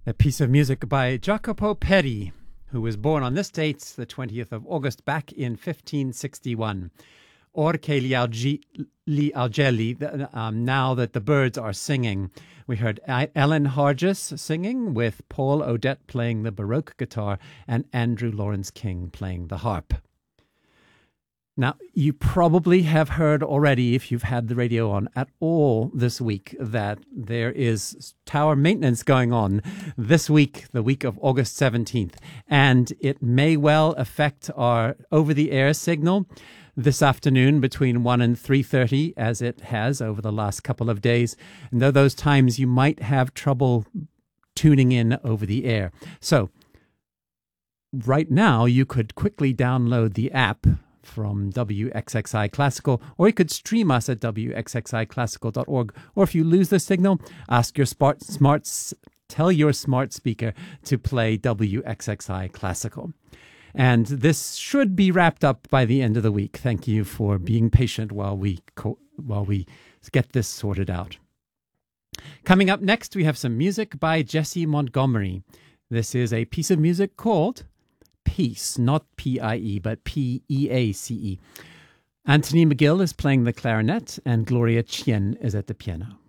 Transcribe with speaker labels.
Speaker 1: A piece of music by Jacopo Peri, who was born on this date, the 20th of August, back in 1561. Or che gli augelli, now that the birds are singing. We heard Ellen Hargis singing, with Paul Odette playing the Baroque guitar and Andrew Lawrence King playing the harp. Now, you probably have heard already, if you've had the radio on at all this week, that there is tower maintenance going on this week, the week of August 17th. And it may well affect our over-the-air signal this afternoon between 1 and 3:30, as it has over the last couple of days. And though those times you might have trouble tuning in over the air. So, right now, you could quickly download the app from WXXI Classical, or you could stream us at wxxiclassical.org. Or if you lose the signal, ask your tell your smart speaker to play WXXI Classical. And this should be wrapped up by the end of the week. Thank you for being patient while we get this sorted out. Coming up next, we have some music by Jesse Montgomery. This is a piece of music called Peace, not P-I-E, but P-E-A-C-E. Anthony McGill is playing the clarinet, and Gloria Chien is at the piano.